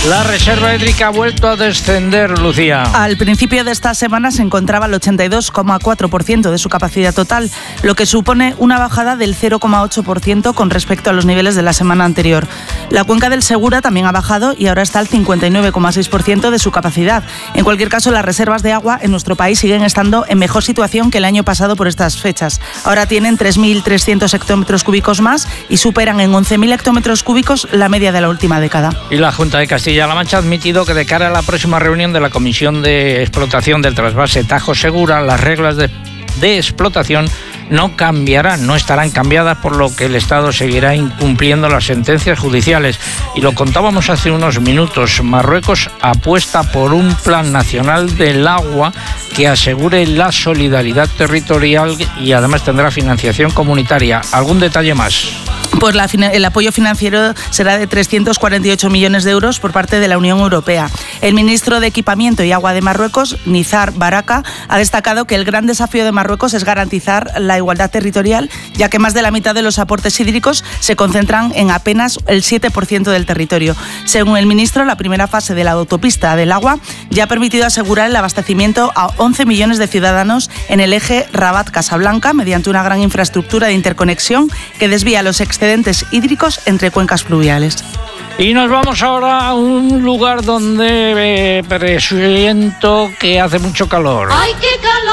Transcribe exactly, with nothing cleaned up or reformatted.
La reserva hídrica ha vuelto a descender, Lucía. Al principio de esta semana se encontraba al ochenta y dos coma cuatro por ciento de su capacidad total, lo que supone una bajada del cero coma ocho por ciento con respecto a los niveles de la semana anterior. La cuenca del Segura también ha bajado y ahora está al cincuenta y nueve coma seis por ciento de su capacidad. En cualquier caso, las reservas de agua en nuestro país siguen estando en mejor situación que el año pasado por estas fechas. Ahora tienen tres mil trescientos hectómetros cúbicos más y superan en once mil hectómetros cúbicos la media de la última década. Y la Junta de Castilla-La Mancha ha admitido que de cara a la próxima reunión de la Comisión de Explotación del Trasvase Tajo Segura, las reglas de, de explotación no cambiarán, no estarán cambiadas, por lo que el Estado seguirá incumpliendo las sentencias judiciales. Y lo contábamos hace unos minutos, Marruecos apuesta por un plan nacional del agua que asegure la solidaridad territorial y además tendrá financiación comunitaria. ¿Algún detalle más? Pues la, el apoyo financiero será de trescientos cuarenta y ocho millones de euros por parte de la Unión Europea. El ministro de Equipamiento y Agua de Marruecos, Nizar Baraka, ha destacado que el gran desafío de Marruecos es garantizar la igualdad territorial, ya que más de la mitad de los aportes hídricos se concentran en apenas el siete por ciento del territorio. Según el ministro, la primera fase de la autopista del agua ya ha permitido asegurar el abastecimiento a once millones de ciudadanos en el eje Rabat-Casablanca mediante una gran infraestructura de interconexión que desvía los excedentes hídricos entre cuencas fluviales. Y nos vamos ahora a un lugar donde eh, presiento que hace mucho calor. ¡Ay, qué calor!